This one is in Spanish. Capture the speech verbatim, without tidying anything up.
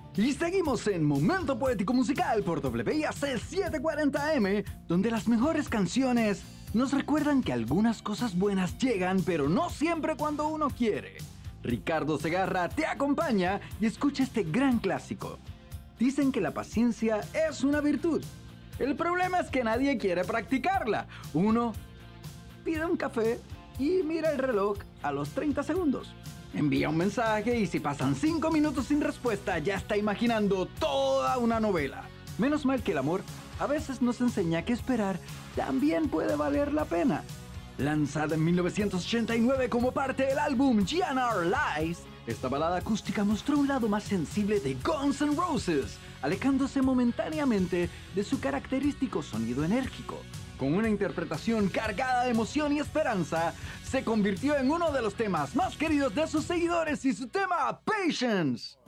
Y seguimos en Momento Poético Musical por W I A C setecientos cuarenta M, donde las mejores canciones nos recuerdan que algunas cosas buenas llegan, pero no siempre cuando uno quiere. Ricardo Segarra te acompaña y escucha este gran clásico. Dicen que la paciencia es una virtud. El problema es que nadie quiere practicarla. Uno pide un café y mira el reloj a los treinta segundos. Envía un mensaje y si pasan cinco minutos sin respuesta ya está imaginando toda una novela. Menos mal que el amor a veces nos enseña que esperar también puede valer la pena. Lanzada en mil novecientos ochenta y nueve como parte del álbum G N R Lies, esta balada acústica mostró un lado más sensible de Guns N' Roses, alejándose momentáneamente de su característico sonido enérgico. Con una interpretación cargada de emoción y esperanza, se convirtió en uno de los temas más queridos de sus seguidores y su tema Patience.